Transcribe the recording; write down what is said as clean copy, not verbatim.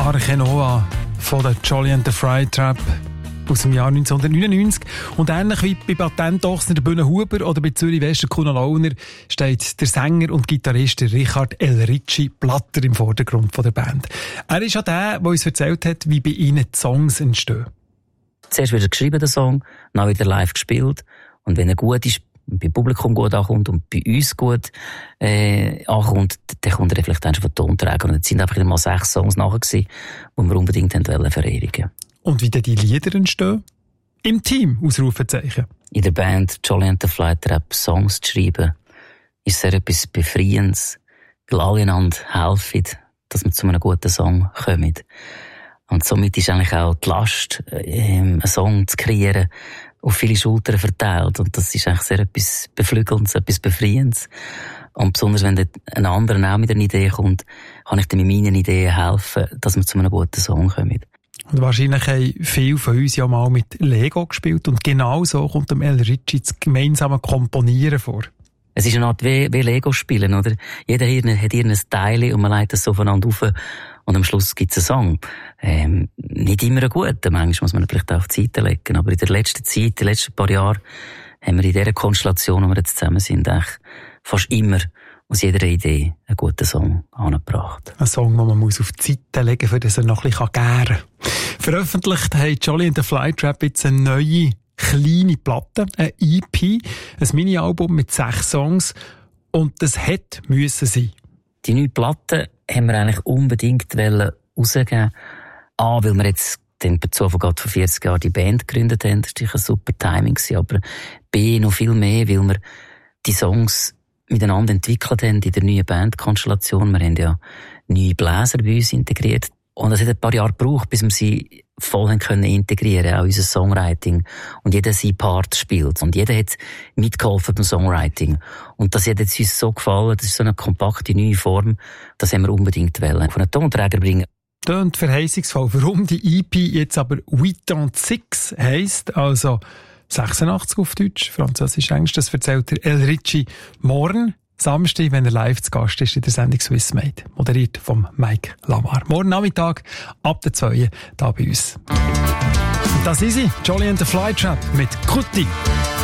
Arche Nova von der Jolly and the Flytrap aus dem Jahr 1999. Und ähnlich wie bei Patent Ochsner, der Bühne Huber oder bei Zürich Wester Kuno Launer steht der Sänger und Gitarrist Richard Elricci Blatter im Vordergrund von der Band. Er ist ja der uns erzählt hat, wie bei ihnen die Songs entstehen. Zuerst wird er geschrieben, der Song, dann wieder live gespielt. Und wenn er gut ist, beim Publikum gut ankommt und bei uns gut ankommt, dann kommt er vielleicht dann schon von Tonträger. Und jetzt sind einfach mal 6 Songs nachher gewesen, die wir unbedingt verewigen. Und wie denn die Lieder entstehen? Im Team, Ausrufezeichen. In der Band Jolly and the Flytrap Songs zu schreiben, ist sehr etwas Befreiendes, weil alle einander helfen, dass wir zu einem guten Song kommen. Und somit ist eigentlich auch die Last, einen Song zu kreieren, auf viele Schultern verteilt. Und das ist eigentlich sehr etwas Beflügelndes, etwas Befreiendes. Und besonders wenn ein anderer auch mit einer Idee kommt, kann ich dann mit meinen Ideen helfen, dass wir zu einem guten Song kommen. Und wahrscheinlich haben viele von uns ja mal mit Lego gespielt. Und genau so kommt dem Elricci das gemeinsame Komponieren vor. Es ist eine Art wie Lego-Spielen, oder? Jeder hat hier ein Teil und man leitet es so voneinander auf und am Schluss gibt es einen Song. Nicht immer ein guter, manchmal muss man vielleicht auch auf die Seite legen, aber in der letzten Zeit, die letzten paar Jahre, haben wir in dieser Konstellation, wo wir jetzt zusammen sind, eigentlich fast immer aus jeder Idee einen guten Song angebracht. Ein Song, den man auf die Seite legen muss, damit er noch ein bisschen gären kann. Veröffentlicht haben Jolly and the Flytrap jetzt eine neue kleine Platte, ein EP, ein Mini-Album mit 6 Songs. Und das müssen sein. Die neue Platte haben wir eigentlich unbedingt rausgeben. A, weil wir jetzt den Bezug vor 40 Jahren die Band gegründet haben. Das war ein super Timing. Aber B, noch viel mehr, weil wir die Songs miteinander entwickelt haben in der neuen Bandkonstellation. Wir haben ja neue Bläser bei uns integriert. Und es hat ein paar Jahre gebraucht, bis wir sie voll integrieren können, auch unser Songwriting. Und jeder seinen Part spielt. Und jeder hat mitgeholfen beim Songwriting. Und das hat uns so gefallen, das ist so eine kompakte neue Form, das haben wir unbedingt wollen. Von einem Tonträger bringen. Tönt verheißungsvoll. Warum die EP jetzt aber 86 heisst, also 86 auf Deutsch, Französisch, Englisch, das erzählt der Elricci morgen. Samstag, wenn er live zu Gast ist in der Sendung Swiss Made, moderiert vom Mike Lamar. Morgen Nachmittag ab der 2 da bei uns. Und das ist sie, Jolly and the Flytrap mit Kutti.